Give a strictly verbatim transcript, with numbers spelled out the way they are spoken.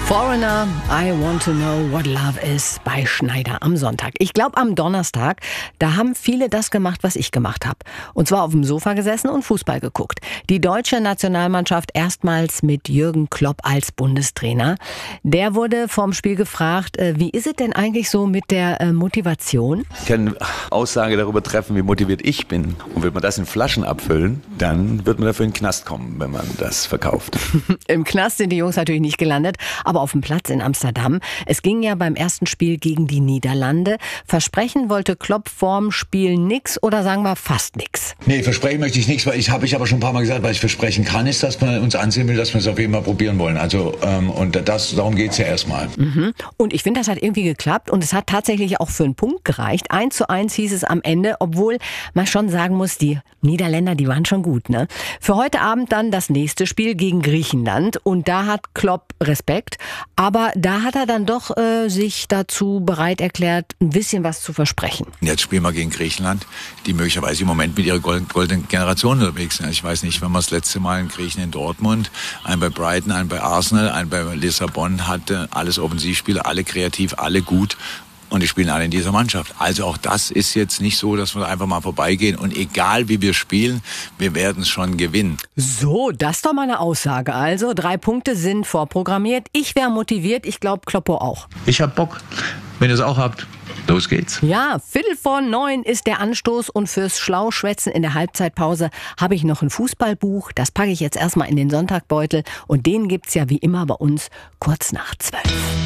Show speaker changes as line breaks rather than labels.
Foreigner, I want to know what love is bei Schneider am Sonntag. Ich glaube am Donnerstag, da haben viele das gemacht, was ich gemacht habe. Und zwar auf dem Sofa gesessen und Fußball geguckt. Die deutsche Nationalmannschaft erstmals mit Jürgen Klopp als Bundestrainer. Der wurde vorm Spiel gefragt, wie ist es denn eigentlich so mit der Motivation?
Ich kann eine Aussage darüber treffen, wie motiviert ich bin. Und wird man das in Flaschen abfüllen, dann wird man dafür in den Knast kommen, wenn man das verkauft.
Im Knast sind die Jungs natürlich nicht gelandet, aber auf dem Platz in Amsterdam. Es ging ja beim ersten Spiel gegen die Niederlande. Versprechen wollte Klopp vorm Spiel nix oder sagen wir fast nix?
Nee, versprechen möchte ich nichts, weil ich habe ich aber schon ein paar Mal gesagt, was ich versprechen kann, ist, dass man uns ansehen will, dass wir es auf jeden Fall probieren wollen. Also ähm, und das, darum geht's ja erstmal.
Mhm. Und ich finde, das hat irgendwie geklappt und es hat tatsächlich auch für einen Punkt gereicht. Eins zu eins hieß es am Ende, obwohl man schon sagen muss, die Niederländer, die waren schon gut, ne? Für heute Abend dann das nächste Spiel gegen Griechenland und da hat Klopp Respekt, aber da hat er dann doch äh, sich dazu bereit erklärt, ein bisschen was zu versprechen.
Jetzt spielen wir gegen Griechenland, die möglicherweise im Moment mit ihrer goldenen Generation unterwegs sind. Ich weiß nicht, wenn man das letzte Mal in Griechen in Dortmund, einen bei Brighton, einen bei Arsenal, einen bei Lissabon hatte, alles Offensivspieler, alle kreativ, alle gut. Und die spielen alle in dieser Mannschaft. Also auch das ist jetzt nicht so, dass wir da einfach mal vorbeigehen. Und egal wie wir spielen, wir werden es schon gewinnen.
So, das ist doch mal eine Aussage. Also drei Punkte sind vorprogrammiert. Ich wäre motiviert. Ich glaube, Kloppo auch.
Ich hab Bock. Wenn ihr es auch habt, los geht's.
Ja, Viertel vor neun ist der Anstoß und fürs Schlauschwätzen in der Halbzeitpause habe ich noch ein Fußballbuch. Das packe ich jetzt erstmal in den Sonntagbeutel und den gibt's ja wie immer bei uns kurz nach zwölf.